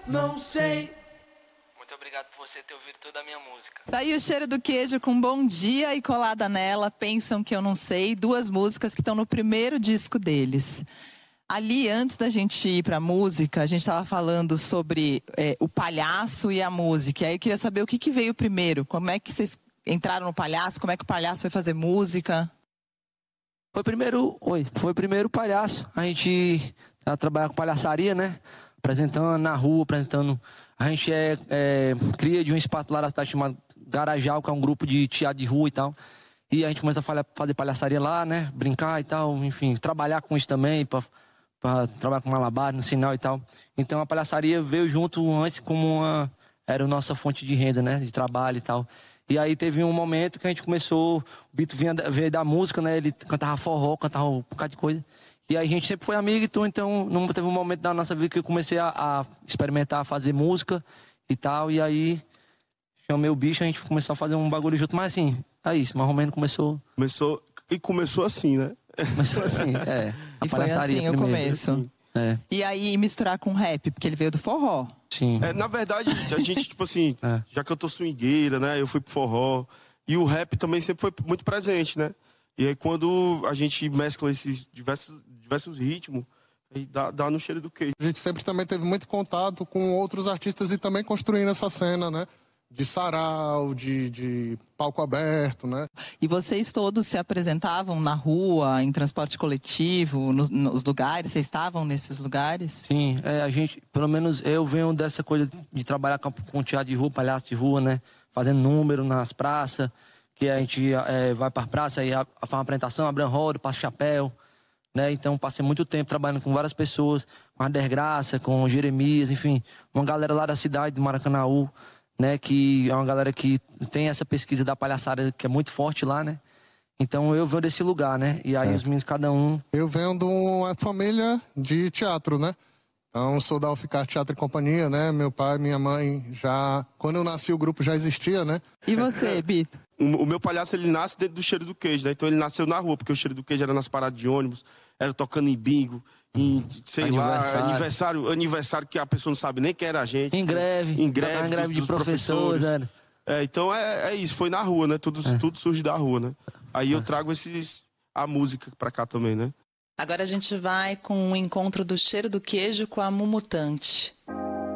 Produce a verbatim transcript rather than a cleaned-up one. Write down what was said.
não sei. Muito obrigado por você ter ouvido toda a minha música. Tá aí o Cheiro do Queijo com Bom Dia e Colada Nela, Pensam Que Eu Não Sei, duas músicas que estão no primeiro disco deles. Ali, antes da gente ir pra música, a gente estava falando sobre é, o palhaço e a música. E aí eu queria saber o que, que veio primeiro. Como é que vocês entraram no palhaço? Como é que o palhaço foi fazer música? Foi primeiro, oi, foi primeiro o palhaço. A gente tá trabalhando com palhaçaria, né? Apresentando na rua, apresentando. A gente é, é cria de um espaço lá da cidade chamado Garajal, que é um grupo de teatro de rua e tal. E a gente começa a fazer palhaçaria lá, né? Brincar e tal, enfim, trabalhar com isso também, pra, pra trabalhar com malabar no sinal e tal. Então a palhaçaria veio junto antes como uma. Era a nossa fonte de renda, né? De trabalho e tal. E aí teve um momento que a gente começou, o Bito vinha, veio da música, né? Ele cantava forró, cantava um bocado de coisa. E aí a gente sempre foi amigo e tudo, então não teve um momento da nossa vida que eu comecei a, a experimentar, a fazer música e tal. E aí chamei o bicho, a gente começou a fazer um bagulho junto, mas assim, é isso, mais ou menos começou... Começou, e começou assim, né? Começou assim, é. A E foi assim o começo. Assim. É. E aí misturar com rap, porque ele veio do forró. Sim. É, na verdade, a gente, tipo assim, É. já que eu tô swingueira, né? Eu fui pro forró. E o rap também sempre foi muito presente, né? E aí quando a gente mescla esses diversos, diversos ritmos, aí dá, dá no cheiro do queijo. A gente sempre também teve muito contato com outros artistas e também construindo essa cena, né? De sarau, de, de palco aberto, né? E vocês todos se apresentavam na rua, em transporte coletivo, nos, nos lugares? Vocês estavam nesses lugares? Sim, é, a gente, pelo menos eu venho dessa coisa de trabalhar com, com teatro de rua, palhaço de rua, né? Fazendo número nas praças, que a gente é, vai para a praça e faz uma apresentação, abre uma roda, passa chapéu, né? Então passei muito tempo trabalhando com várias pessoas, com a Desgraça, com o Jeremias, enfim, uma galera lá da cidade, do Maracanaú, né, que é uma galera que tem essa pesquisa da palhaçada que é muito forte lá, né? Então eu venho desse lugar, né? E aí é. os meninos, cada um... Eu venho de uma família de teatro, né? Então sou da Alficar Teatro e Companhia, né? Meu pai, minha mãe já... Quando eu nasci o grupo já existia, né? E você, Bito? O, o meu palhaço, ele nasce dentro do cheiro do queijo, né? Então ele nasceu na rua, porque o cheiro do queijo era nas paradas de ônibus, era tocando em bingo, em, sei Aniversário. lá, aniversário, aniversário que a pessoa não sabe nem quem era a gente. Em greve. Em greve, Em greve dos, de dos professores, professores. É, então é, é isso, foi na rua, né? Tudo, É. tudo surge da rua, né? Aí eu trago esses, a música pra cá também, né? Agora a gente vai com o encontro do Cheiro do Queijo com a Mumutante.